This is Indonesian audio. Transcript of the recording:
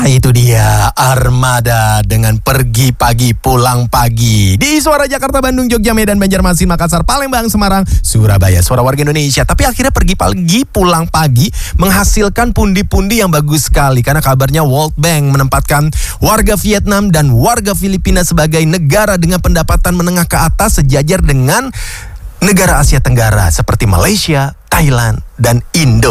Itu dia Armada dengan Pergi Pagi Pulang Pagi di Suara Jakarta, Bandung, Jogja, Medan, Banjarmasin, Makassar, Palembang, Semarang, Surabaya. Suara warga Indonesia. Tapi akhirnya Pergi Pagi Pulang Pagi menghasilkan pundi-pundi yang bagus sekali, karena kabarnya World Bank menempatkan warga Vietnam dan warga Filipina sebagai negara dengan pendapatan menengah ke atas sejajar dengan negara Asia Tenggara seperti Malaysia, Thailand, dan Indonesia.